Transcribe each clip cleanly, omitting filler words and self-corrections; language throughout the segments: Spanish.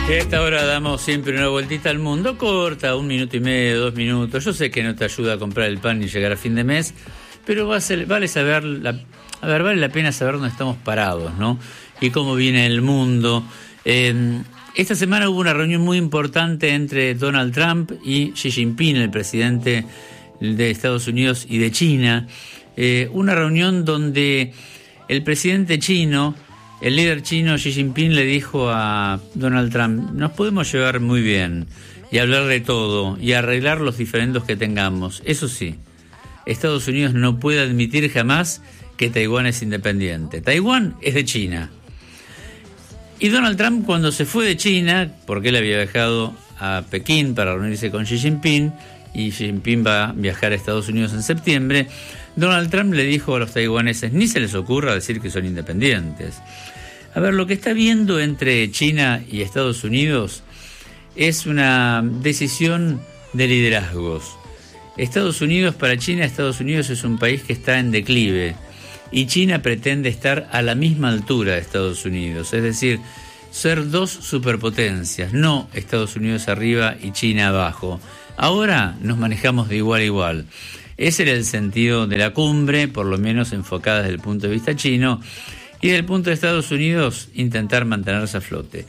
A esta hora damos siempre una vueltita al mundo, corta, 1 minuto y medio, 2 minutos. Yo sé que no te ayuda a comprar el pan ni llegar a fin de mes, pero vale la pena saber dónde estamos parados, ¿no? Y cómo viene el mundo. Esta semana hubo una reunión muy importante entre Donald Trump y Xi Jinping, el presidente de Estados Unidos y de China. Una reunión donde el presidente chino, el líder chino Xi Jinping, le dijo a Donald Trump: nos podemos llevar muy bien y hablar de todo y arreglar los diferendos que tengamos. Eso sí, Estados Unidos no puede admitir jamás que Taiwán es independiente. Taiwán es de China. Y Donald Trump, cuando se fue de China, porque él había viajado a Pekín para reunirse con Xi Jinping, y Xi Jinping va a viajar a Estados Unidos en septiembre, Donald Trump le dijo a los taiwaneses: ni se les ocurra decir que son independientes. A ver, lo que está viendo entre China y Estados Unidos es una decisión de liderazgos. Para China, Estados Unidos es un país que está en declive, y China pretende estar a la misma altura de Estados Unidos, es decir, ser dos superpotencias, no Estados Unidos arriba y China abajo. Ahora nos manejamos de igual a igual. Ese era el sentido de la cumbre, por lo menos enfocada desde el punto de vista chino, y desde el punto de Estados Unidos intentar mantenerse a flote.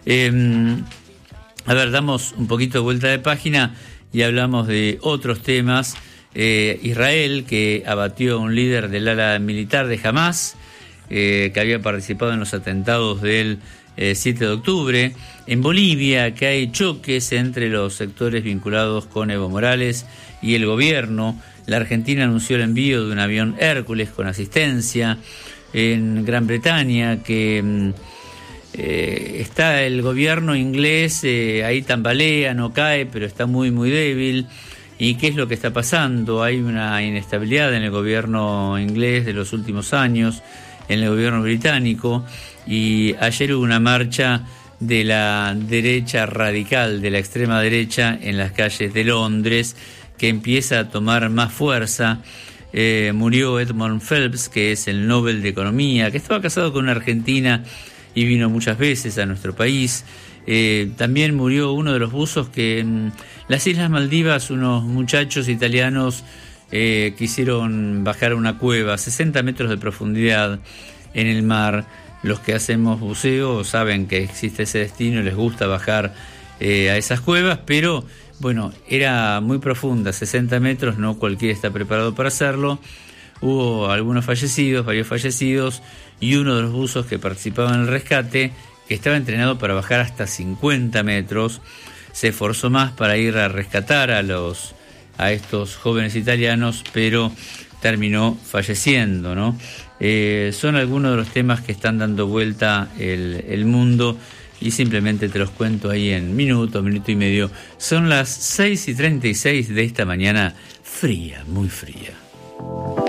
Damos un poquito de vuelta de página y hablamos de otros temas. Israel, que abatió a un líder del ala militar de Hamás, que había participado en los atentados del 7 de octubre. En Bolivia, que hay choques entre los sectores vinculados con Evo Morales y el gobierno. La Argentina anunció el envío de un avión Hércules con asistencia. En Gran Bretaña, que está el gobierno inglés, ahí tambalea, no cae, pero está muy, muy débil. ¿Y qué es lo que está pasando? Hay una inestabilidad en el gobierno inglés de los últimos años, en el gobierno británico, y ayer hubo una marcha de la derecha radical, de la extrema derecha, en las calles de Londres, que empieza a tomar más fuerza. Murió Edmund Phelps, que es el Nobel de Economía, que estaba casado con una argentina y vino muchas veces a nuestro país. También murió uno de los buzos que en las Islas Maldivas, unos muchachos italianos quisieron bajar a una cueva a 60 metros de profundidad en el mar. Los que hacemos buceo saben que existe ese destino y les gusta bajar a esas cuevas, pero bueno, era muy profunda, 60 metros, no cualquiera está preparado para hacerlo. Hubo varios fallecidos, y uno de los buzos que participaba en el rescate, que estaba entrenado para bajar hasta 50 metros, se esforzó más para ir a rescatar a estos jóvenes italianos, pero terminó falleciendo, ¿no? Son algunos de los temas que están dando vuelta el mundo, y simplemente te los cuento ahí en minuto y medio. Son las 6:36 de esta mañana fría, muy fría.